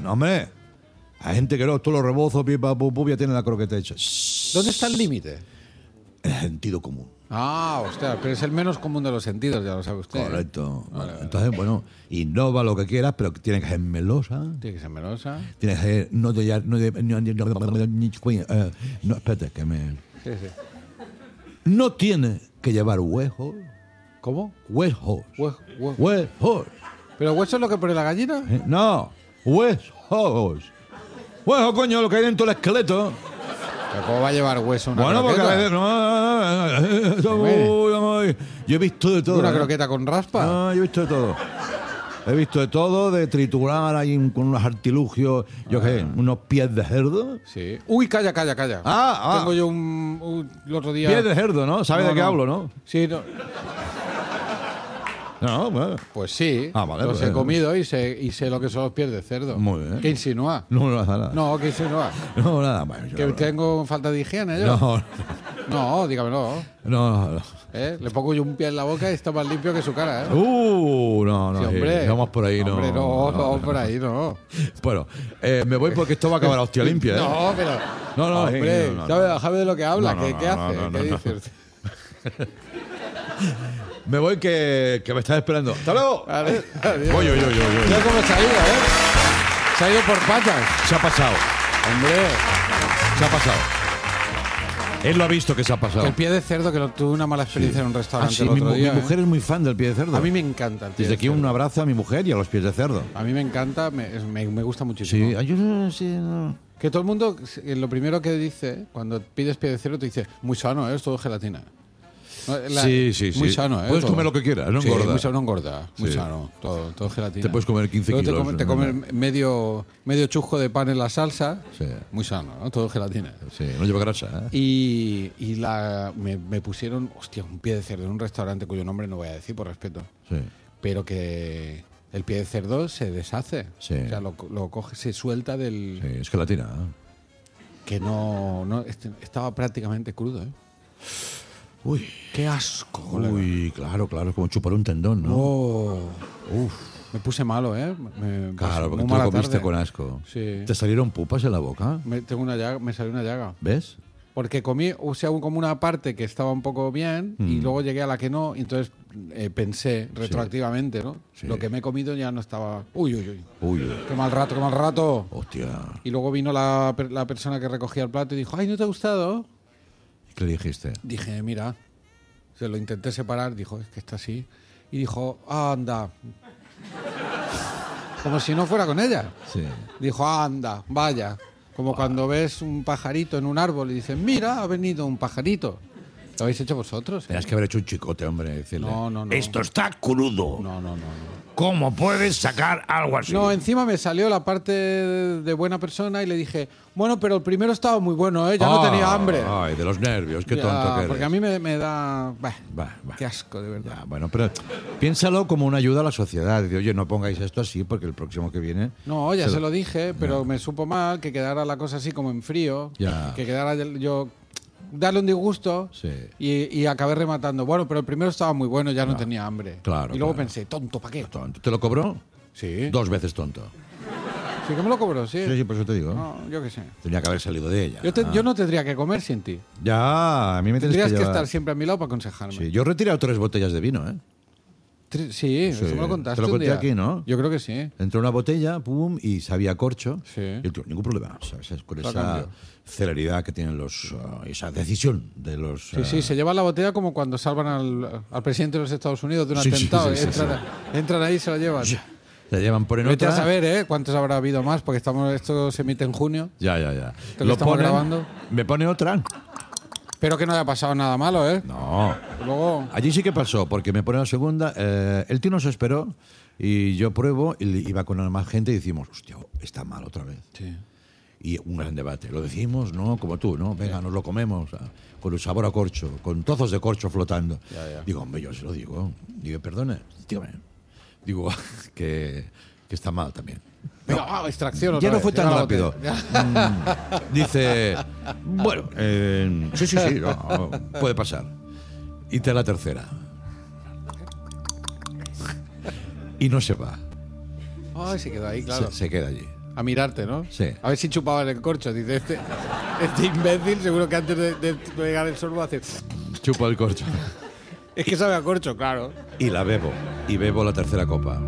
No, hombre. Hay gente que no, todos los rebozos, pipa, pu, ya tienen la croqueta hecha. ¿Dónde está el límite? El sentido común. Ah, hostia, pero es el menos común de los sentidos, ya lo sabe usted. Correcto. Vale. Entonces, bueno, innova lo que quieras, pero tiene que ser melosa. Tiene que ser melosa. Tiene que ser. No, espérate, que me. Sí, sí. No tiene que llevar huesos. ¿Cómo? Huesos. Hueso. Huesos. ¿Pero hueso es lo que pone la gallina? No, huesos. Huesos, coño, lo que hay dentro del esqueleto. ¿Pero cómo va a llevar hueso una Bueno, porque croqueta? a veces no. Yo he visto de todo. ¿Una croqueta con raspa? No, yo he visto de todo. He visto de todo, de triturar ahí con unos artilugios, yo qué sé, unos pies de cerdo. Sí. Uy, calla. Tengo yo el otro día... Pies de cerdo, ¿no? ¿Sabes de qué hablo, no? Sí, no. No, bueno. Pues sí, Vale, los pues, he comido y sé lo que son los pies de cerdo. Muy bien. ¿Qué insinúa? No, nada. No, ¿qué insinúa? No, nada. Bueno, yo ¿Que no. tengo falta de higiene yo? No, dígamelo. No. Le pongo yo un pie en la boca y está más limpio que su cara, ¿eh? No. Sí, hombre. Sí, vamos por ahí, no. Hombre, no, por ahí no. Bueno, me voy porque esto va a acabar a hostia limpia, ¿eh? No, pero... No, hombre, no. ¿sabe de lo que habla? No, ¿Qué hace? no, ¿Qué dice usted? Me voy que me estás esperando. ¡Hasta luego! Vale, adiós. Voy. Mira cómo se ha ido, ¿eh? Se ha ido por patas. Se ha pasado. Hombre, Se ha pasado. Él lo ha visto que se ha pasado. el pie de cerdo, que tuve una mala experiencia en un restaurante sí, el otro mi día. mujer es muy fan del pie de cerdo. A mí me encanta el pie Desde de aquí cerdo. un abrazo a mi mujer y a los pies de cerdo. A mí me encanta, me gusta muchísimo. Sí, ay, yo no sé, no. Que todo el mundo, lo primero que dice, cuando pides pie de cerdo, te dice, muy sano, es todo gelatina. No, Sí. Muy sano, Puedes todo. comer lo que quieras, no Sí, engorda. muy sano, no engorda. Muy Sí. sano, todo gelatina. Te puedes comer 15 Luego kilos. Te comes medio chusco de pan en la salsa. Sí. Muy sano, ¿no? Todo gelatina. Sí, no lleva grasa, ¿eh? Y me pusieron, hostia, un pie de cerdo en un restaurante cuyo nombre no voy a decir por respeto. Sí. Pero que el pie de cerdo se deshace. Sí. O sea, lo coge, se suelta del... Sí, es gelatina, ¿eh? Que no estaba prácticamente crudo, ¿eh? Uy. ¡Qué asco! colega. Uy, claro, como chupar un tendón, ¿no? Oh, Uf. me puse malo, ¿eh? Claro, porque muy tú lo mala comiste tarde. con asco. Sí. ¿Te salieron pupas en la boca? Me salió una llaga. ¿Ves? Porque comí, o sea, como una parte que estaba un poco bien y luego llegué a la que no, y entonces pensé retroactivamente, ¿no? Sí. Lo que me he comido ya no estaba... Uy. Uy. ¡Qué mal rato! Hostia. Y luego vino la persona que recogía el plato y dijo, ¡ay, no te ha gustado! ¿Qué le dijiste? Dije, mira, se lo intenté separar, dijo, es que está así. Y dijo, anda. Como si no fuera con ella. Sí. Dijo, anda, vaya. Como cuando ves un pajarito en un árbol y dices, mira, ha venido un pajarito. ¿Lo habéis hecho vosotros? Tenías que haber hecho un chicote, hombre. Decirle, No. Esto está crudo. No. ¿Cómo puedes sacar algo así? No, encima me salió la parte de buena persona y le dije, bueno, pero el primero estaba muy bueno, ¿eh? Ya no tenía hambre. Ay, de los nervios, qué Ya, tonto que eres. porque a mí me da... bah, Va. qué asco, de verdad. Ya, bueno, pero piénsalo como una ayuda a la sociedad. Dice, oye, no pongáis esto así porque el próximo que viene... No, ya se lo dije, pero me supo mal que quedara la cosa así como en frío. Ya. Que quedara yo... Darle un disgusto Sí. y acabé rematando. Bueno, pero el primero estaba muy bueno, ya no tenía hambre. Claro, Y luego claro. pensé, tonto, ¿para qué? Tonto. ¿Te lo cobró? Sí. 2 veces tonto. Sí que me lo cobró, sí. Sí, por eso te digo. No, yo qué sé. Tenía que haber salido de ella. Yo no tendría que comer sin ti. Ya, a mí me tienes Tendrías que llevar. estar siempre a mi lado para aconsejarme. Sí, yo he retirado 3 botellas de vino, ¿eh? Sí, eso me lo contaste Te lo un conté día. aquí, ¿no? Yo creo que sí. Entró una botella, pum, y sabía corcho. Sí. Y el tío, ningún problema, ¿sabes? Con Lo esa cambio. celeridad que tienen los... esa decisión de los... Sí, se lleva la botella como cuando salvan al presidente de los Estados Unidos de un Sí, atentado. sí, Entran ahí y se la llevan. Se llevan por en Vete otra... a saber, cuántos habrá habido más, porque esto se emite en junio. Ya. Esto que estamos grabando. Me pone otra. Espero que no haya pasado nada malo, ¿eh? No. Luego... Allí sí que pasó, porque me pone la segunda. El tío nos esperó y yo pruebo y iba con más gente y decimos, hostia, está mal otra vez. Sí. Y un gran debate. Lo decimos, ¿no? Como tú, ¿no? Venga, nos lo comemos con el sabor a corcho, con trozos de corcho flotando. Ya. Digo, hombre, yo se lo digo. Digo, perdone, dígame. Digo, que está mal también. Venga, extracción otra Ya no vez. fue tan Llega la rápido. botella. Dice, bueno, sí, no, puede pasar. Y te la tercera. Y no se va. Ay, se quedó ahí, claro. Se queda allí. a mirarte, ¿no? Sí. A ver si chupaban el corcho. Dice, este imbécil seguro que antes de pegar el sorbo hace... Chupo el corcho. Es que sabe a corcho, claro. Y la bebo. Y bebo la tercera copa.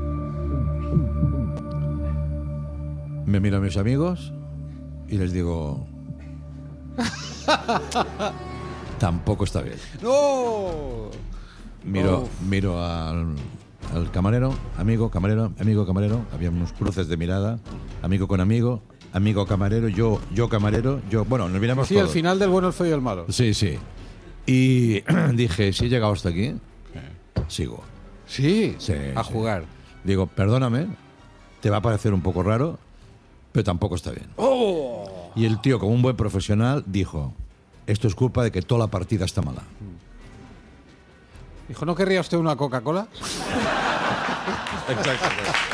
Me miro a mis amigos y les digo... Tampoco está bien. ¡No! Miro al camarero, amigo, camarero, amigo, camarero. Había unos cruces de mirada. Amigo con amigo, amigo camarero, yo camarero, yo... Bueno, nos miramos Sí, todos. el final del bueno, el feo y el malo. Sí, sí. Y dije, si he llegado hasta aquí, sigo. Sí, Sí, a sí. jugar. Digo, perdóname, te va a parecer un poco raro, pero tampoco está bien. ¡Oh! Y el tío, como un buen profesional, dijo, esto es culpa de que toda la partida está mala. Dijo, ¿no querría usted una Coca-Cola? Exacto.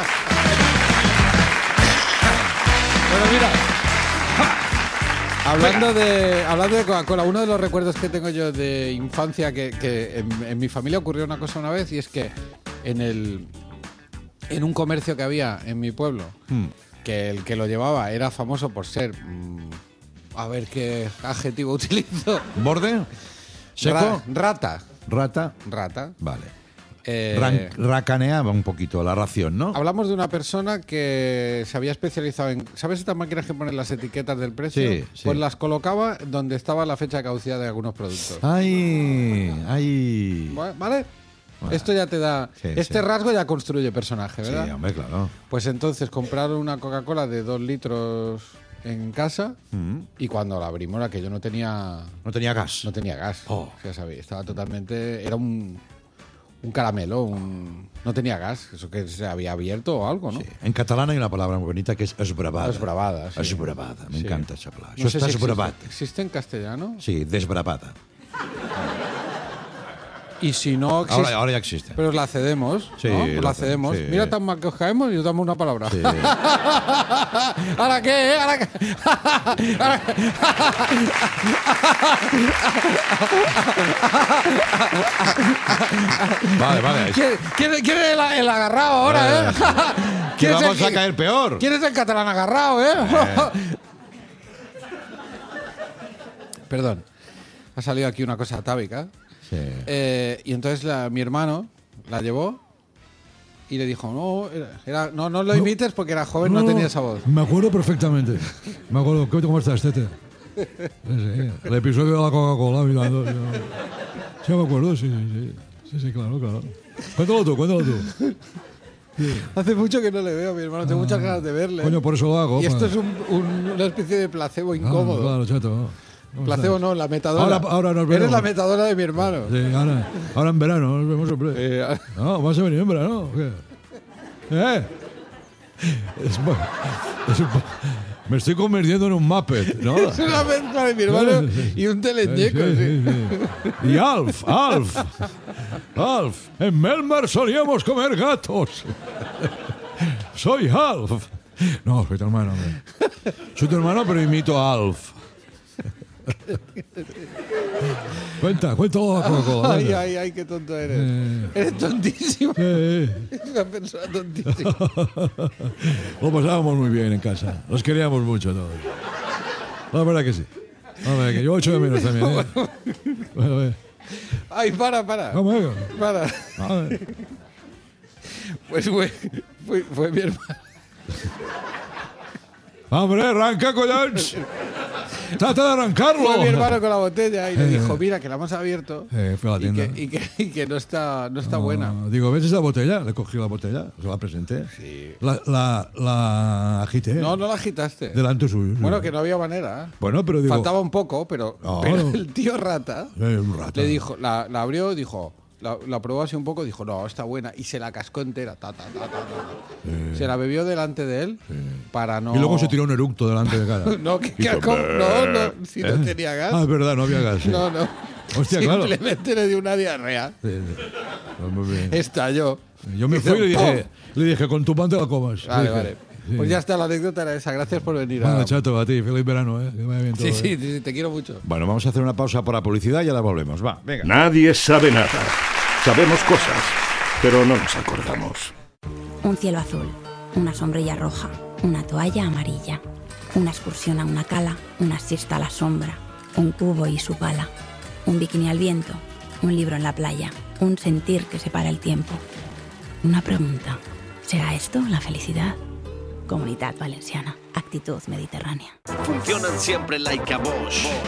Bueno, mira. Hablando de Coca-Cola, uno de los recuerdos que tengo yo de infancia, que en mi familia ocurrió una cosa una vez, y es que en un comercio que había en mi pueblo, que el que lo llevaba era famoso por ser, a ver qué adjetivo utilizo, ¿Borde? ¿Seco? Rata. ¿Rata? Vale. Eh, Racaneaba un poquito la ración, ¿no? Hablamos de una persona que se había especializado en... ¿Sabes estas máquinas que ponen las etiquetas del precio? Sí, sí. Pues las colocaba donde estaba la fecha de caducidad de algunos productos. ¡Ay! ¿Vale? Bueno. Esto ya te da... Sí, este sí. rasgo ya construye personaje, ¿verdad? Sí, hombre, claro. Pues entonces compraron una Coca-Cola de 2 litros en casa y cuando la abrimos aquello no tenía gas. no tenía gas. Oh. Ya sabéis, estaba totalmente... Era un caramelo, no tenía gas, eso que se había abierto o algo, ¿no? Sí. En catalán hay una palabra muy bonita que es esbravada. Esbravada, sí. Esbravada, me Sí. encanta esa palabra. No Eso sé está si esbravat. ¿Existe en castellano? Sí, desbravada. Y si no existe... Ahora ya existe. Pero la cedemos, Sí, ¿no? Pues la la cedemos. sí. Mira tan mal que os caemos y os damos una palabra. Sí. ¿Ahora qué? ¿Ahora qué? Vale. ¿Quién es el agarrado ahora, Que ¿Quién es vamos el a caer peor. ¿Quién es el catalán agarrado, Perdón. Ha salido aquí una cosa atávica. Sí. Y entonces mi hermano la llevó y le dijo, no lo imites porque era joven, no tenía esa voz. Me acuerdo perfectamente. Me acuerdo. ¿Cómo estás, Tete? Sí, el episodio de la Coca-Cola mirando. Sí, me acuerdo, sí, claro. Cuéntalo tú. Sí. Hace mucho que no le veo a mi hermano, tengo muchas ganas de verle. Coño, por eso lo hago. Y esto pa. es una especie de placebo incómodo. Claro, chato. ¿Cómo Placebo estás? no, la metadora. Ahora nos Eres veremos. la metadora de mi hermano. Sí, ahora en verano nos vemos siempre. No, vas a venir en verano. ¿O qué? Me estoy convirtiendo en un Muppet, ¿no? Es una mezcla de mi hermano y un teleñeco. Sí. Sí. Y Alf. En Melmar solíamos comer gatos. Soy Alf. No, soy tu hermano, hombre. Soy tu hermano, pero imito a Alf. Cuenta la Coca-Cola. Ay, qué tonto eres. Eres tontísimo. Sí. Es una persona tontísima. Lo pasábamos muy bien en casa. Los queríamos mucho todos. La verdad que sí. Hombre, que yo echo de menos también, ¿eh? Bueno. Ay, para. Vamos, Para. a ver. Pues fue mi hermano. Hombre, arranca, collons. Trata de arrancarlo. Fue mi hermano con la botella y le dijo, mira, que la hemos abierto Fue a la tienda. y que no está buena. Digo, ¿ves esa botella? Le cogí la botella, se la presenté. Sí. La agité. No la agitaste. Delante suyo. Bueno, que no había manera. Bueno, pero digo... Faltaba un poco, pero No. el tío rata Un rato. le dijo, la abrió y dijo, la probó así un poco, dijo, no, está buena, y se la cascó entera. Se la bebió delante de él para no... Y luego se tiró un eructo delante de cara. No, si no tenía gas. Ah, es verdad, no había gas. Sí. No. Hostia, claro. Simplemente le dio una diarrea. Sí. Pues muy bien. Estalló. Yo me Hizo fui y ¡pum! le dije, con tu pan te la comas. Vale, Dije, vale. sí. Pues ya está, la anécdota era esa. Gracias por venir. Vale, chato, a ti. Feliz verano, ¿eh? Que vaya bien todo. Sí, te quiero mucho. Bueno, vamos a hacer una pausa por la publicidad y ya la volvemos. Va, venga. Nadie sabe nada. Sabemos cosas, pero no nos acordamos. Un cielo azul, una sombrilla roja, una toalla amarilla, una excursión a una cala, una siesta a la sombra, un cubo y su pala, un bikini al viento, un libro en la playa, un sentir que separa el tiempo. Una pregunta, ¿será esto la felicidad? Comunitat Valenciana, actitud mediterránea. Funcionan siempre like a Bosch.